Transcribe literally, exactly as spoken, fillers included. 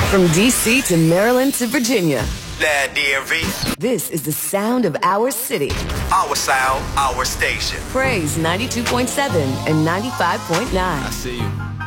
From D C to Maryland to Virginia. That D M V. This is the sound of our city. Our sound, our station. Praise ninety-two point seven and ninety-five point nine. I see you.